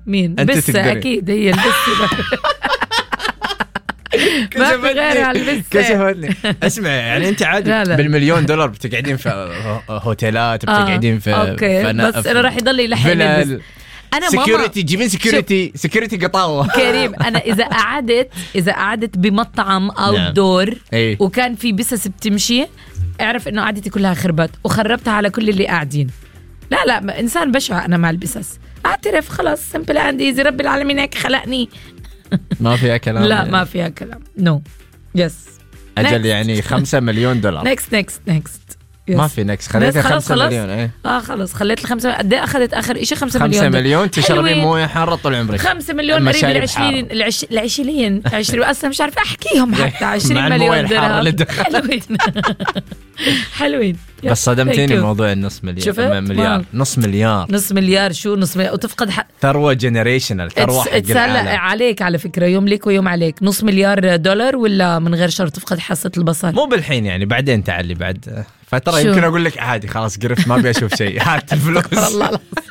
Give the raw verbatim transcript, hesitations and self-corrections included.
مين؟ أنت بس تقدرين. أكيد هي البسة. ما في غيرها البسة. كشفتني. اسمع يعني انت عادي لا لا. بالمليون دولار بتقعدين في هوتيلات بتقعدين في اوكي فنا- بس في انا راح يضل يلحق فيلل. يلبس. انا ماما سكيورتي جيبين سكيورتي سكيورتي قطاوه كريم، انا اذا قعدت اذا قعدت بمطعم او نعم. دور ايه. وكان في بسس بتمشي، اعرف انه قعدتي كلها خربت وخربتها على كل اللي قاعدين. لا لا انسان بشع انا مع البسس، اعترف خلاص سمبل اند ايزي، رب العالمين هيك خلقني. ما فيها كلام لا يعني. ما فيها كلام. نو يس اجل يعني خمسة مليون دولار. نكست نكست نكست ما في نكس، خليتها بس خلاص خمسة خلاص. مليون. ايه اه خلص خليت الخمسة. قد ايه اخذت اخر شيء؟ خمسة مليون. خمسة مليون تشربين حلوين. مويه حاره طول عمرك. خمسة مليون قريب المشارب العشرين العش... العشرين عشرين اصلا مش عارفه احكيهم حتى مع عشرين المويه مليون الحارة اللي درهم. دخلت. حلوين حلوين. بس صدمتيني موضوع النص مليار. شفت؟ مليار ما- نص مليار نص مليار شو نص مليار وتفقد حق. ثروه جنريشنال، ثروه حق اتسلق العالم. عليك على فكره، يوم ليك ويوم عليك. نص مليار دولار ولا من غير شر تفقد حاسه البصر؟ مو بالحين يعني، بعدين تعلي بعد فتره شو؟ يمكن اقول لك عادي خلاص قرفت ما ابي اشوف شيء، هات الفلوس. والله